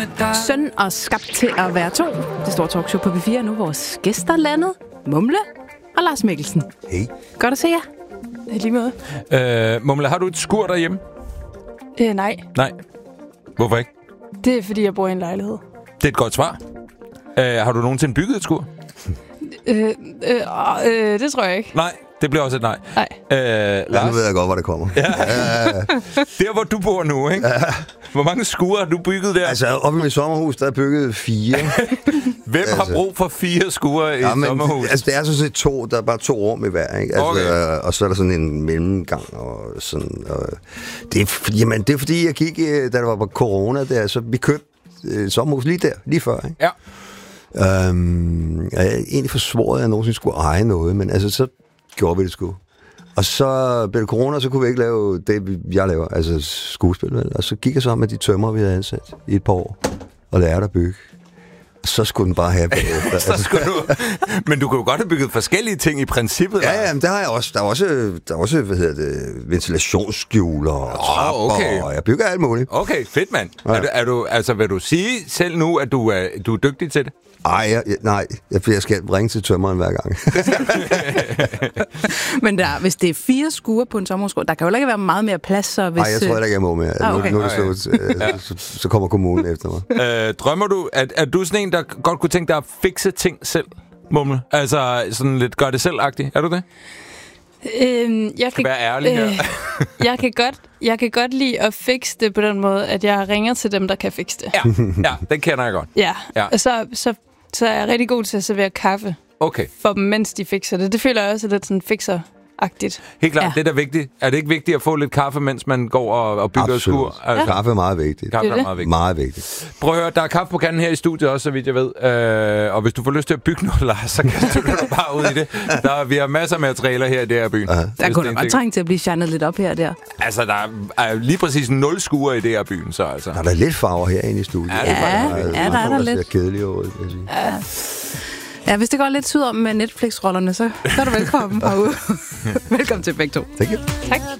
med dig. Søn og skabt til at være to. Det store talkshow på B4 nu. Vores gæster landet. Mumle og Lars Mikkelsen. Hey. Godt at se jer. I lige måde. Mumle, har du et skur derhjemme? Nej. Nej. Hvorfor ikke? Det er, fordi jeg bor i en lejlighed. Det er et godt svar. Har du nogensinde bygget et skur? Det tror jeg ikke. Nej, det bliver også et nej. Nej. Lars? Nu ved jeg godt, hvor det kommer. Ja. Der, hvor du bor nu, ikke? Ja. Hvor mange skure har du bygget der? Altså, oppe i mit sommerhus, der er bygget 4. Hvem har brug for 4 skure i et sommerhus? Altså, det er sådan set 2. Der er bare 2 rum i hver, ikke? Altså, Okay. Og så er der sådan en mellemgang og sådan. Og det er fordi, jeg gik, da der var corona der, så vi købte et sommerhus lige før, ikke? Ja. Jeg er egentlig forsvoret, at jeg nogensinde skulle eje noget, men altså, så gjorde vi det sgu. Og så blev det corona, så kunne vi ikke lave det, jeg laver, altså skuespil, vel? Og så gik jeg så med de tømmer, vi havde ansat i et par år, og lærte at bygge. Og så skulle den bare have bagefter. Så skulle du... Men du kunne jo godt have bygget forskellige ting i princippet. Ja, men det har jeg også. Der er også ventilationsskjuler og trapper, okay. og jeg bygger alt muligt. Okay, fedt mand. Ja. Vil du sige selv nu, at du er dygtig til det? Nej, jeg skal ringe til tømmeren hver gang. Men hvis det er 4 skure på en sommerhusgård, der kan jo ikke være meget mere plads. Så hvis, Nej, jeg tror ikke, jeg må mere. Okay. Nu er det slut. Så kommer kommunen efter mig. Drømmer du, er du sådan en, der godt kunne tænke dig at fikse ting selv, Mumle? Altså sådan lidt gør det selv-agtigt. Er du det? Jeg kan være ærlig her. jeg kan godt lide at fikse det på den måde, at jeg ringer til dem, der kan fikse det. Ja, det kender jeg godt. Ja. Ja. Og så er jeg rigtig god til at servere kaffe Okay. for dem, mens de fikser det. Det føler jeg også er lidt sådan fikser-agtigt. Helt klart, det er da vigtigt. Er det ikke vigtigt at få lidt kaffe, mens man går og bygger et skur? Altså, kaffe er meget vigtigt. Kaffe er det. meget vigtigt. Meget vigtigt. Prøv at høre, der er kaffe på kanden her i studiet også, så vidt jeg ved. Og hvis du får lyst til at bygge noget, Lars, så kaster du bare ud i det. Vi har masser af materialer her i det her byen. Der kunne da godt trænge til at blive shandet lidt op her og der. Altså, der er lige præcis 0 skure i det her byen, så altså. Der er lidt farver herinde i studiet. Ja, der er lidt. Det er kedeligt ud, vil jeg sige. Ja, hvis det går lidt syd om med Netflix-rollerne, så er du velkommen herude. Velkommen til begge to. Tak. Tak.